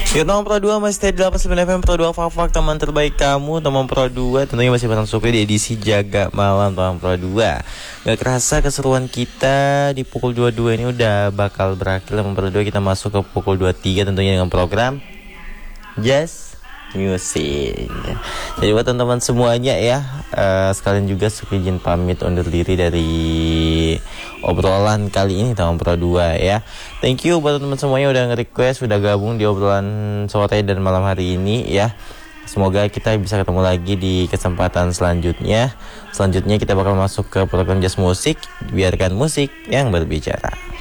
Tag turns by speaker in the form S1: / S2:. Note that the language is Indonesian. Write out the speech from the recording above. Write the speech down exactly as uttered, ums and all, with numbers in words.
S1: Yuk teman Pro dua masih stay di delapan puluh sembilan F M Pro dua Fak teman terbaik kamu. Teman Pro dua tentunya masih bareng Supri di edisi Jaga Malam teman Pro dua. Gak kerasa keseruan kita di pukul dua puluh dua ini udah bakal berakhir. Teman Pro dua kita masuk ke pukul dua puluh tiga tentunya dengan program Just Music. Jadi buat teman-teman semuanya ya, uh, sekalian juga Supri izin pamit undur diri dari obrolan kali ini teman Pro dua ya. Thank you buat teman-teman semuanya udah nge-request, udah gabung di obrolan sore dan malam hari ini ya. Semoga kita bisa ketemu lagi di kesempatan selanjutnya. Selanjutnya kita bakal masuk ke program Just Music. Biarkan musik yang berbicara.